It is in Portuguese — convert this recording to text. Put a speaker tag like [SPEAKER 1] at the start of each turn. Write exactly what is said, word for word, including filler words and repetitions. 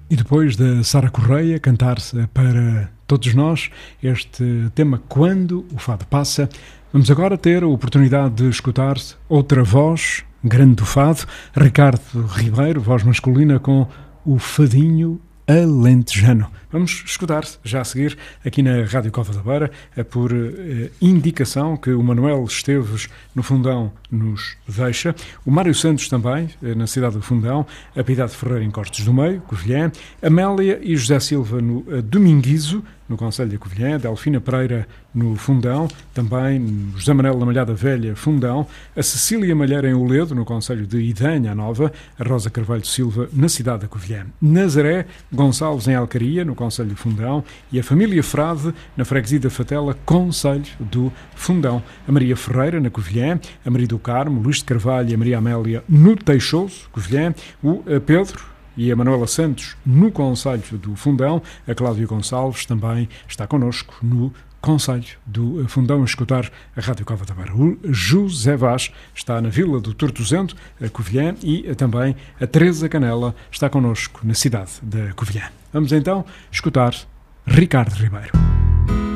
[SPEAKER 1] E depois da Sara Correia cantar para todos nós este tema Quando o Fado Passa, vamos agora ter a oportunidade de escutar outra voz grande do fado, Ricardo Ribeiro, voz masculina, com o Fadinho Alentejano. Vamos escutar já a seguir aqui na Rádio Cova da Beira, por eh, indicação que o Manuel Esteves no Fundão nos deixa, o Mário Santos também, eh, na cidade do Fundão, a Piedade Ferreira em Cortes do Meio, Covilhã, Amélia e José Silva no eh, Dominguizo, no Concelho de Covilhã, Delfina Pereira no Fundão, também José Manuel da Malhada Velha, Fundão, a Cecília Malheira em Oledo, no Concelho de Idanha Nova, a Rosa Carvalho Silva na cidade da Covilhã, Nazaré Gonçalves em Alcaria, no Concelho de Fundão, e a família Frade na freguesia da Fatela, Concelho do Fundão, a Maria Ferreira na Covilhã, a Maria do Carmo, Luís de Carvalho e a Maria Amélia no Teixoso, Covilhã, o Pedro e a Manuela Santos no Concelho do Fundão, a Cláudia Gonçalves também está connosco no Concelho do Fundão a escutar a Rádio Cova da Beira. O José Vaz está na Vila do Tortozento, a Covilhã, e também a Teresa Canela está connosco na cidade da Covilhã. Vamos então escutar Ricardo Ribeiro.